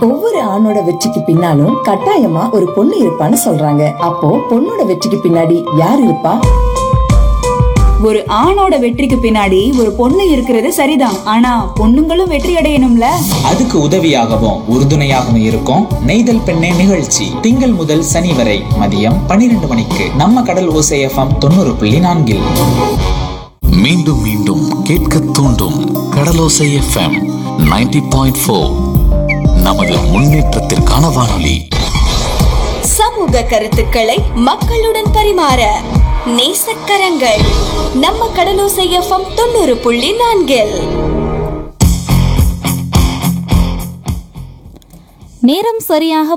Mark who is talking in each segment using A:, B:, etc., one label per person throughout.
A: ஒவ்வொரு ஆணோட வெற்றிக்கு பின்னாலும் கட்டாயமா ஒரு பொண்ணு இருப்பான்னு சொல்றாங்க. அப்போ பொண்ணோட வெற்றிக்கு பின்னாடி யார் இருப்பா?
B: ஒரு ஆணோட வெற்றிக்கு பின்னாடி ஒரு பொண்ணு இருக்கிறது சரிதான். ஆனா பொண்ணுங்களும் வெற்றி அடையணும்ல.
C: அதுக்கு உதவியாகவும் உறுதுணையாகவும் இருக்கும் நெய்தல் பெண்ணே நிகழ்ச்சி. திங்கள் முதல் சனி வரை மதியம் 12 மணிக்கு நம்ம கடல் ஓசை எஃப்எம் 90.4.
D: மீண்டும் மீண்டும் கேட்க தூண்டும் கடலோசை எஃப்எம் 90.4. நமது முன்னேற்றத்திற்கான வானொலி.
E: சமூக கருத்துக்களை மக்களுடன் பரிமாற நேசக்கரங்கள் நம்ம கடலோசை எஃப்எம் 90.4.
F: நேரம் சரியாக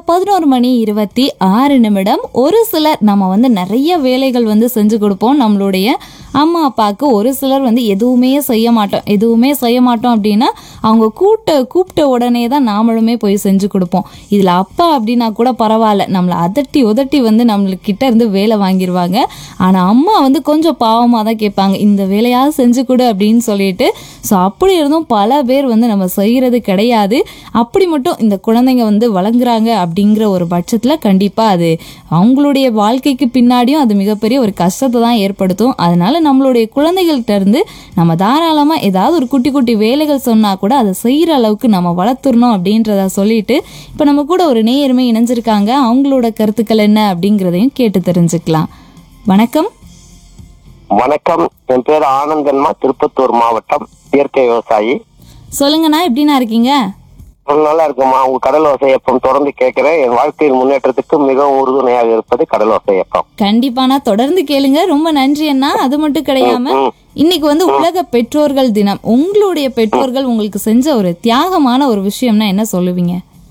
F: 11:26. ஒரு சிலர் நம்ம நிறைய வேலைகள் செஞ்சு கொடுப்போம் நம்மளுடைய அம்மா அப்பாவுக்கு. ஒரு சிலர் எதுவுமே செய்ய மாட்டோம் அப்படின்னா அவங்க கூப்பிட்ட உடனே தான் நாமளுமே போய் செஞ்சு கொடுப்போம். இதில் அப்பா அப்படின்னா கூட பரவாயில்ல, நம்மளை அதட்டி உதட்டி நம்மளுக்கு கிட்ட இருந்து வேலை வாங்கிடுவாங்க. ஆனால் அம்மா கொஞ்சம் பாவமாக தான் கேட்பாங்க, இந்த வேலையாவது செஞ்சு கொடு அப்படின்னு சொல்லிட்டு. ஸோ அப்படி இருந்தும் பல பேர் நம்ம செய்கிறது கிடையாது. அப்படி மட்டும் இந்த குழந்தைங்க வழங்குறாங்க அப்படிங்கிற ஒரு பட்சத்தில் கண்டிப்பாக அது அவங்களுடைய வாழ்க்கைக்கு பின்னாடியும் அது மிகப்பெரிய ஒரு கஷ்டத்தை தான் ஏற்படுத்தும். அதனால நம்மளுடைய குழந்தைகள்கிட்ட இருந்து நம்ம தாராளமாக ஏதாவது ஒரு குட்டி குட்டி வேலைகள் சொன்னால் கூட அதை செய்கிற அளவுக்கு நம்ம வளர்த்துடணும் அப்படின்றத சொல்லிட்டு இப்போ நம்ம கூட ஒரு நேயருமே இணைஞ்சிருக்காங்க. அவங்களோட கருத்துக்கள் என்ன அப்படிங்கிறதையும் கேட்டு தெரிஞ்சுக்கலாம். வணக்கம்.
G: வணக்கம், என் பேர் ஆனந்தன்மா, திருப்பத்தூர் மாவட்டம், இயற்கை விவசாயி.
F: சொல்லுங்கண்ணா, எப்படிண்ணா இருக்கீங்க?
G: நல்லா இருக்குமா. உங்க கடல் ஓசை எப்பம் தொடர்ந்து கேட்கிறேன். என் வாழ்க்கையின் முன்னேற்றத்துக்கு மிகவும் உறுதுணையாக இருப்பது கடல் ஓசை எப்பம்.
F: கண்டிப்பாண்ணா, தொடர்ந்து கேளுங்க. ரொம்ப நன்றி அண்ணா. அது மட்டும் கிடையாம இன்னைக்கு உலக பெற்றோர்கள் தினம். உங்களுடைய பெற்றோர்கள் உங்களுக்கு செஞ்ச ஒரு தியாகமான ஒரு விஷயம்னா என்ன சொல்லுவீங்க?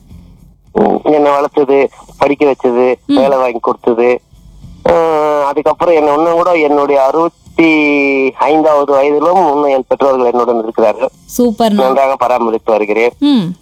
G: என்னை வளர்த்தது, படிக்க வச்சது, வேலை வாங்கி கொடுத்தது. அதுக்கப்புறம் என்ன இன்னும் கூட என்னுடைய 65வது வயதிலும் இன்னும் என் பெற்றோர்கள் என்னுடன் இருக்கிறார்கள்.
F: சூப்பர்.
G: நன்றாக பராமரித்து வருகிறேன்.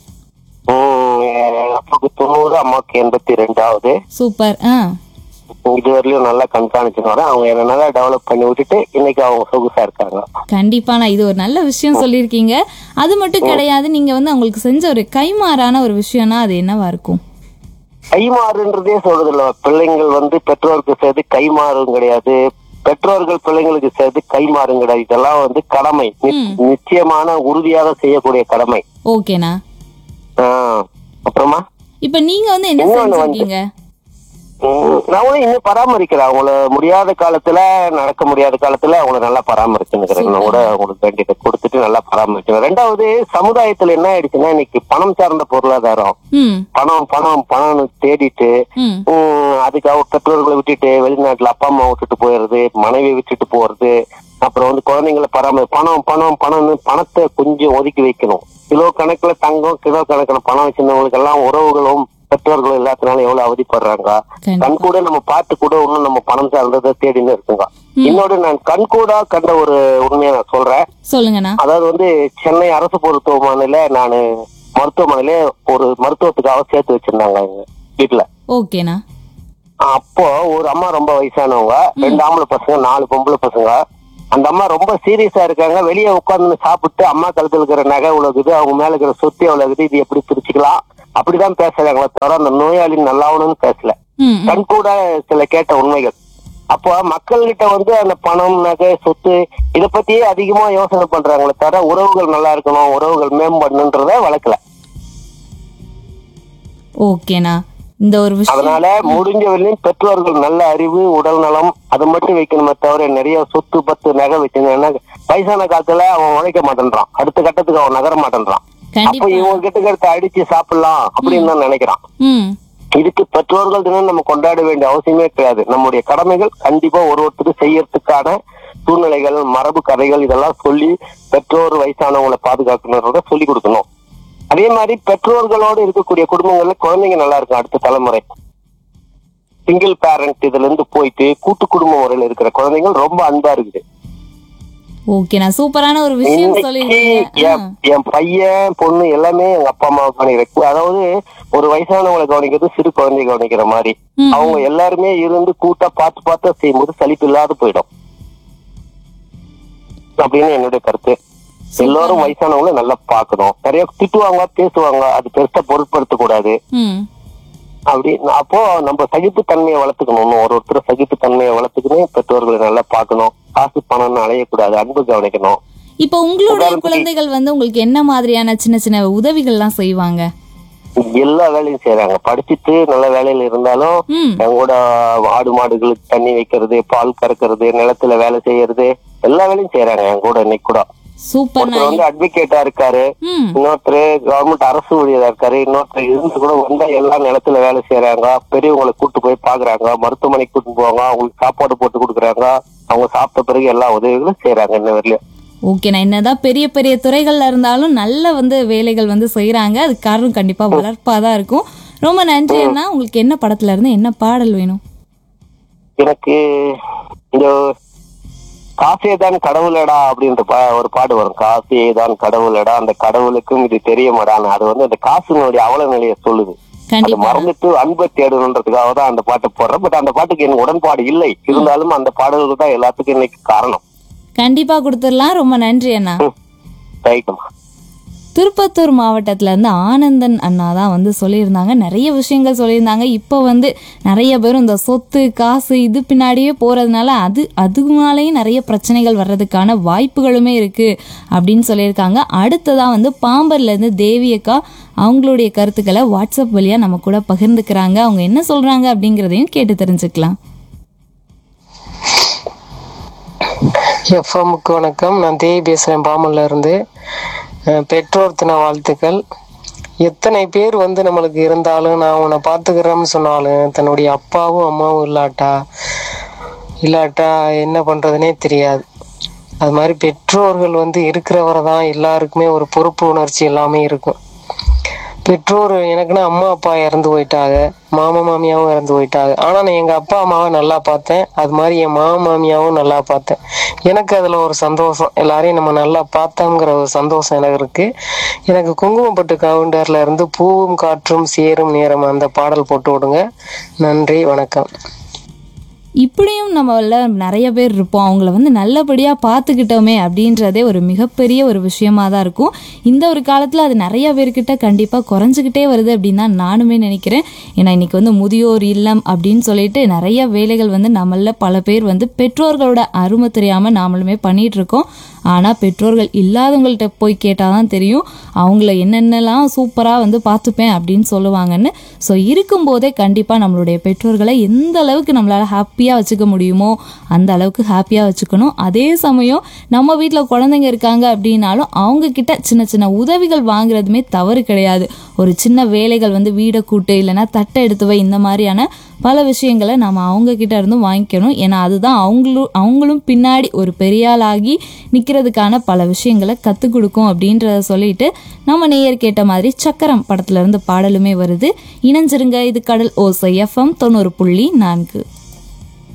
G: அப்பாவுக்கு 90, அம்மாவுக்கு 82வது.
F: சூப்பர்.
G: இதுவரையிலும் நல்லா கண்காணிச்சு வரேன். அவங்க என்ன நல்லா டெவலப் பண்ணி விட்டுட்டு இன்னைக்கு அவங்க சொகுசா இருக்காங்க.
F: கண்டிப்பா இது ஒரு நல்ல விஷயம் சொல்லியிருக்கீங்க. அது மட்டும் கிடையாது, நீங்க அவங்களுக்கு செஞ்ச ஒரு கைமாறான ஒரு விஷயம்னா அது என்னவா இருக்கும்?
G: கைமாறுன்றதே சொல்றது இல்ல. பிள்ளைங்கள் பெற்றோருக்கு சேர்த்து கைமாறும் கிடையாது, பெற்றோர்கள் பிள்ளைங்களுக்கு சேர்த்து கைமாறும் கிடையாது. இதெல்லாம் கடமை, நிச்சயமான உறுதியாக செய்யக்கூடிய கடமை.
F: ஓகேண்ணா.
G: அப்புறமா
F: இப்ப நீங்க என்ன செஞ்சீங்க?
G: நான் இன்னும் பராமரிக்கிறேன். அவங்கள முடியாத காலத்துல, நடக்க முடியாத காலத்துல அவங்கள நல்லா பராமரிச்சுக்கிறேன். நான் கூட அவங்களுக்கு வேண்டியதை கொடுத்துட்டு நல்லா பராமரிக்கிறேன். ரெண்டாவது, சமுதாயத்துல என்ன ஆயிடுச்சுன்னா இன்னைக்கு பணம் சார்ந்த பொருளாதாரம், பணம் பணம் பணம்னு தேடிட்டு அதுக்காக பெற்றோர்களை விட்டுட்டு வெளிநாட்டுல அப்பா அம்மா விட்டுட்டு போயிடுறது, மனைவி விட்டுட்டு போறது, அப்புறம் குழந்தைங்களை பணம் பணம் பணம்னு பணத்தை கொஞ்சம் ஒதுக்கி வைக்கணும். கிலோ கணக்குல தங்கம், கிலோ கணக்குல பணம் வச்சிருந்தவங்களுக்கு எல்லாம் உறவுகளும் பெற்றோர்களும் இல்லாதனால எவ்வளவு அவதிப்படுறாங்க. கண் கூட நம்ம பார்த்து கூட இன்னும் நம்ம பணம் சார்ந்ததை தேடின்னு இருக்குங்க. இன்னொரு நான் கண் கூட கண்ட ஒரு உண்மையை நான் சொல்றேன்.
F: சொல்லுங்கண்ணா.
G: அதாவது சென்னை அரசு மருத்துவமனையில நான் மருத்துவமனையில ஒரு மருத்துவத்துக்காக சேர்த்து வச்சிருந்தாங்க எங்க வீட்டுல.
F: ஓகேண்ணா.
G: அப்போ ஒரு அம்மா ரொம்ப வயசானவங்க, 2 ஆம்பளை பசங்க, 4 பொம்பளை பசங்க. அந்த அம்மா ரொம்ப சீரியஸா இருக்காங்க. வெளியே உட்காந்து சாப்பிட்டு அம்மா கழுத்துல இருக்கிற நகை உலகுது, அவங்க மேல இருக்கிற சொத்து உலகுது, இது எப்படி பிரிச்சுக்கலாம் அப்படிதான் பேசுறாங்களே தவிர அந்த நோயாளி நல்லாவணும்னு பேசல. கண் கூட சில கேட்ட உண்மைகள். அப்போ மக்கள் கிட்ட அந்த பணம், நகை, சொத்து இத பத்தியே அதிகமா யோசனை பண்றாங்களே தவிர உறவுகள் நல்லா இருக்கணும், உறவுகள் மேம்படணும்ன்றத வளர்க்கல.
F: ஓகேண்ணா. இந்த ஒரு விஷயம்,
G: அதனால முடிஞ்ச வரையும் பெற்றோர்கள் நல்ல அறிவு, உடல் நலம் அதை மட்டும் வைக்கணுமே தவிர நிறைய சொத்து பத்து நகை வச்சிருந்தா வயசான காலத்துல அவன் உழைக்க மாட்டேன்றான், அடுத்த கட்டத்துக்கு அவன் நகர மாட்டேன்றான். அப்ப இவங்க கிட்ட அடிச்சு சாப்பிடலாம் அப்படின்னு தான் நினைக்கிறான். இதுக்கு பெற்றோர்கள் தினம் நம்ம கொண்டாட வேண்டிய அவசியமே கிடையாது. நம்முடைய கடமைகள் கண்டிப்பா ஒருத்தருக்கு செய்யறதுக்கான சூழ்நிலைகள், மரபு கதைகள் இதெல்லாம் சொல்லி பெற்றோர் வயசானவங்களை பாதுகாக்கணுன்றத சொல்லி கொடுக்கணும். அதே மாதிரி பெற்றோர்களோடு இருக்கக்கூடிய குடும்பங்கள்ல குழந்தைங்க நல்லா இருக்கும். அடுத்த தலைமுறை சிங்கிள் பேரண்ட் இதுல இருந்து போயிட்டு கூட்டு குடும்ப முறையில இருக்கிற குழந்தைகள் ரொம்ப அன்பா இருக்குது.
F: ஓகேண்ணா, சூப்பரான ஒரு விஷயம் சொல்லிருக்கீங்க.
G: என் பையன் பொண்ணு எல்லாமே எங்க அப்பா அம்மா கவனிக்கிறேன். அதாவது ஒரு வயசானவங்களை கவனிக்கிறது சிறு குழந்தை கவனிக்கிற மாதிரி அவங்க எல்லாருமே இருந்து கூட்டா பார்த்து செய்யும்போது சலிப்பு இல்லாத போயிடும் அப்படின்னு என்னுடைய கருத்து. எல்லாரும் வயசானவங்களும் நல்லா பாக்கணும். நிறைய திட்டுவாங்க, பேசுவாங்க, அது பெருசா பொருட்படுத்த கூடாது. அப்படி அப்போ நம்ம சகிப்புத்தன்மையை வளர்த்துக்கணும். ஒருத்தர் சகிப்புத்தன்மையை வளர்த்துக்கணும். பெற்றோர்களை நல்லா பாக்கணும். காசு பணம்னு அலையக்கூடாது, அன்பு கவனிக்கணும்.
F: இப்ப உங்களுடைய குழந்தைகள் வந்து உங்களுக்கு என்ன மாதிரியான சின்ன சின்ன உதவிகள்லாம் செய்வாங்க?
G: எல்லா வேலையும் செய்யறாங்க. படிச்சுட்டு நல்ல வேலையில இருந்தாலும் எங்கூட ஆடு மாடுகளுக்கு தண்ணி வைக்கிறது, பால் கறக்கிறது, நிலத்துல வேலை செய்யறது, எல்லா வேலையும் செய்யறாங்க என் கூட. இன்னைக்கு கூட ஒருத்தர் வந்து அட்வொகேட்டா இருக்காரு, இன்னொருத்தர் கவர்மெண்ட் அரசு ஊழியரா இருக்காரு, இன்னொருத்தர் இருந்து கூட வந்தா எல்லா நிலத்துல வேலை செய்யறாங்க. பெரியவங்களை கூட்டு போய் பாக்குறாங்க, மருத்துவமனைக்கு கூட்டு போவாங்க, அவங்களுக்கு சாப்பாடு போட்டு கொடுக்குறாங்க. அவங்க சாப்பிட்ட பிறகு எல்லா உதவிகளும் செய்யறாங்க இன்ன வரையிலும்.
F: ஓகே, நான் என்னதான் பெரிய பெரிய துறைகள்ல இருந்தாலும் நல்ல வந்து வேலைகள் வந்து செய்யறாங்க. அது காரணம் கண்டிப்பா வளர்ப்பாதான் இருக்கும். ரொம்ப நன்றி அண்ணா. உங்களுக்கு என்ன படத்துல இருந்து என்ன பாடல் வேணும்?
G: எனக்கு இந்த காசேதான் கடவுளடா அப்படின்ற ஒரு பாடு வரும். காசேதான் கடவுளடா, அந்த கடவுளுக்கும் இது தெரிய மாட்டான்னு. அது வந்து அந்த காசுனுடைய அவல நிலையை சொல்லுது. அதை மறந்துட்டு அன்பை தேடணுன்றதுக்காக தான் அந்த பாட்டை போடுறேன். பட் அந்த பாட்டுக்கு எனக்கு உடன்பாடு இல்லை. இருந்தாலும் அந்த பாடல்கள் தான் எல்லாத்துக்கும் இன்னைக்கு காரணம்.
F: கண்டிப்பா கொடுத்துடலாம். ரொம்ப நன்றி அண்ணா. திருப்பத்தூர் மாவட்டத்துல இருந்து ஆனந்தன் அண்ணா தான் வந்து சொல்லியிருந்தாங்க. நிறைய விஷயங்கள் சொல்லியிருந்தாங்க. இப்போ வந்து நிறைய பேரும் இந்த சொத்து காசு இது பின்னாடியே போறதுனால அதுனாலேயும் நிறைய பிரச்சனைகள் வர்றதுக்கான வாய்ப்புகளுமே இருக்கு அப்படின்னு சொல்லியிருக்காங்க. அடுத்ததா வந்து பாம்பர்ல இருந்து தேவியக்கா அவங்களுடைய கருத்துக்களை வாட்ஸ்அப் வழியா நம்ம கூட பகிர்ந்துக்கிறாங்க. அவங்க என்ன சொல்றாங்க அப்படிங்கறதையும் கேட்டு தெரிஞ்சுக்கலாம்.
H: எஃப்எம்க்கு வணக்கம். நான் தேவி பேசுகிறேன் பாமல்ல இருந்து. பெற்றோர் தின வாழ்த்துக்கள். எத்தனை பேர் வந்து நம்மளுக்கு இருந்தாலும் நான் உன்னை பார்த்துக்கிறேன்னு சொன்னாலும் தன்னுடைய அப்பாவும் அம்மாவும் இல்லாட்டா என்ன பண்ணுறதுனே தெரியாது. அது மாதிரி பெற்றோர்கள் வந்து இருக்கிறவரை தான் எல்லாருக்குமே ஒரு பொறுப்பு உணர்ச்சி எல்லாமே இருக்கும். பெற்றோர் எனக்குன்னா அம்மா அப்பா இறந்து போயிட்டாங்க, மாமா மாமியாவும் இறந்து போயிட்டாங்க. ஆனால் நான் எங்கள் அப்பா அம்மாவை நல்லா பார்த்தேன். அது மாதிரி என் மாமா மாமியாவும் நல்லா பார்த்தேன். எனக்கு அதில் ஒரு சந்தோஷம். எல்லாரையும் நம்ம நல்லா பார்த்தோங்கிற ஒரு சந்தோஷம் எனக்கு இருக்குது. எனக்கு குங்குமப்பட்டு கவுண்டரில் இருந்து பூவும் காற்றும் சேரும் நேரம் அந்த பாடல் போட்டு விடுங்க. நன்றி, வணக்கம்.
F: இப்படியும் நம்மள நிறைய பேர் இருப்போம். அவங்கள வந்து நல்லபடியாக பார்த்துக்கிட்டோமே அப்படின்றதே ஒரு மிகப்பெரிய ஒரு விஷயமா தான் இருக்கும். இந்த ஒரு காலத்தில் அது நிறைய பேர்கிட்ட கண்டிப்பாக குறைஞ்சிக்கிட்டே வருது அப்படின்னு தான் நானுமே நினைக்கிறேன். ஏன்னா இன்னைக்கு வந்து முதியோர் இல்லம் அப்படின்னு சொல்லிட்டு நிறைய வேலைகள் வந்து நம்மள பல பேர் வந்து பெற்றோர்களோட அருமை தெரியாமல் நாமளுமே பண்ணிட்டு இருக்கோம். ஆனால் பெற்றோர்கள் இல்லாதவங்கள்ட்ட போய் கேட்டால் தான் தெரியும் அவங்கள என்னென்னலாம் சூப்பராக வந்து பார்த்துப்பேன் அப்படின்னு சொல்லுவாங்கன்னு. ஸோ இருக்கும்போதே கண்டிப்பாக நம்மளுடைய பெற்றோர்களை எந்த அளவுக்கு நம்மளால் ஹாப்பியாக வச்சுக்க முடியுமோ அந்த அளவுக்கு ஹாப்பியாக வச்சுக்கணும். அதே சமயம் நம்ம வீட்டில் குழந்தைங்க இருக்காங்க அப்படின்னாலும் அவங்கக்கிட்ட சின்ன சின்ன உதவிகள் வாங்குறதுமே தவறு கிடையாது. ஒரு சின்ன வேலைகள் வந்து வீடை கூட்டு இல்லைன்னா தட்டை எடுத்து வை, இந்த மாதிரியான பல விஷயங்களை நம்ம அவங்கக்கிட்ட இருந்தும் வாங்கிக்கணும். ஏன்னா அதுதான் அவங்களும் பின்னாடி ஒரு பெரியாளாகி நிற்கிறதுக்கான பல விஷயங்களை கற்றுக் கொடுக்கும் அப்படின்றத சொல்லிட்டு நம்ம நேயர் கேட்ட மாதிரி சக்கரம் படத்துல இருந்து பாடலுமே வருது. இணைஞ்சிருங்க. இது கடல் ஓசை FM 90.4.